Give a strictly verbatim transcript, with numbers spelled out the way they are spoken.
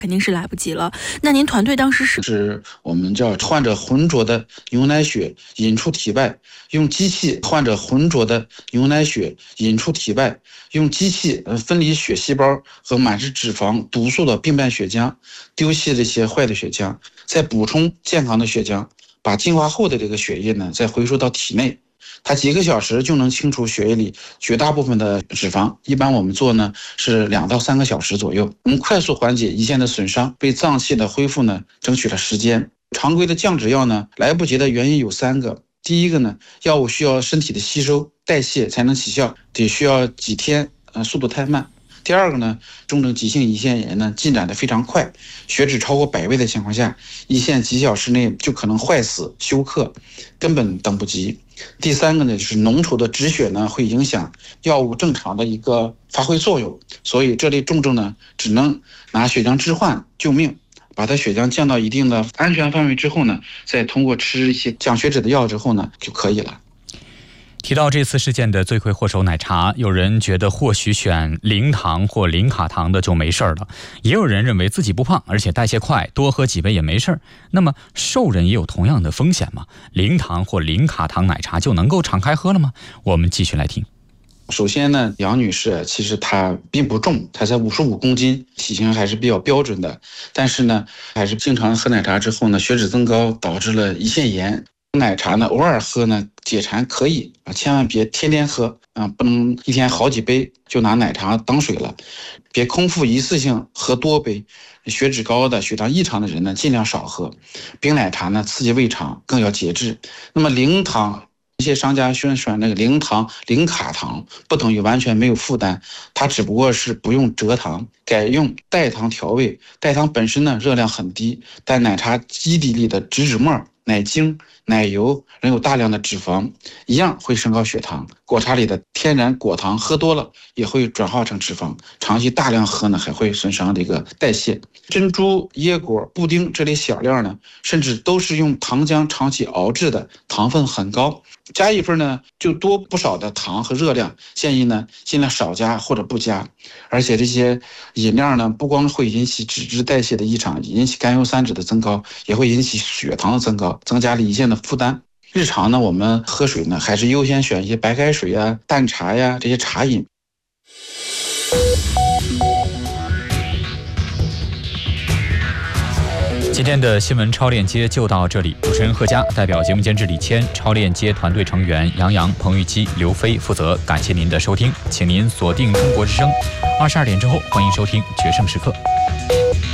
肯定是来不及了。那您团队当时是是我们叫患者浑浊的牛奶血引出体外，用机器患者浑浊的牛奶血引出体外，用机器分离血细胞和满是脂肪毒素的病变血浆，丢弃这些坏的血浆，再补充健康的血浆，把净化后的这个血液呢再回输到体内。它几个小时就能清除血液里绝大部分的脂肪，一般我们做呢是两到三个小时左右，能快速缓解胰腺的损伤，为脏器的恢复呢争取了时间。常规的降脂药呢来不及的原因有三个，第一个呢，药物需要身体的吸收代谢才能起效，得需要几天，呃，速度太慢。第二个呢，重症急性胰腺炎呢进展的非常快，血脂超过百位的情况下，胰腺几小时内就可能坏死休克，根本等不及。第三个呢，就是浓稠的止血呢会影响药物正常的一个发挥作用，所以这类重症呢只能拿血浆置换救命，把它血浆降到一定的安全范围之后呢，再通过吃一些降血脂的药之后呢就可以了。 提到这次事件的罪魁祸首奶茶，有人觉得或许选零糖或零卡糖的就没事了，也有人认为自己不胖而且代谢快，多喝几杯也没事。那么瘦人也有同样的风险吗？零糖或零卡糖奶茶就能够敞开喝了吗？我们继续来听。 首先呢，杨女士其实她并不重，她才五十五公斤，体型还是比较标准的，但是呢还是经常喝奶茶之后呢，血脂增高导致了胰腺炎。奶茶呢偶尔喝呢解馋可以啊，千万别天天喝啊，不能一天好几杯就拿奶茶当水了，别空腹一次性喝多杯。血脂高的血糖异常的人呢尽量少喝，冰奶茶呢刺激胃肠，更要节制。那么零糖，一些商家宣传那个零糖零卡糖，不等于完全没有负担，它只不过是不用蔗糖，改用代糖调味。代糖本身呢热量很低，但奶茶基底里的植脂末、奶精、奶油仍有大量的脂肪，一样会升高血糖。果茶里的天然果糖喝多了也会转化成脂肪，长期大量喝呢还会损伤这个代谢。珍珠、椰果、布丁这类小料呢，甚至都是用糖浆长期熬制的，糖分很高，加一份呢就多不少的糖和热量，建议呢尽量少加或者不加。而且这些饮料呢不光会引起脂质代谢的异常，引起甘油三酯的增高，也会引起血糖的增高，增加了胰腺的负担。日常呢我们喝水呢还是优先选一些白开水啊、淡茶呀这些茶饮。 今天的新闻超链接就到这里，主持人贺佳，代表节目监制李谦，超链接团队成员杨洋、彭玉基、刘飞负责。感谢您的收听，请您锁定中国之声，二十二点之后欢迎收听决胜时刻。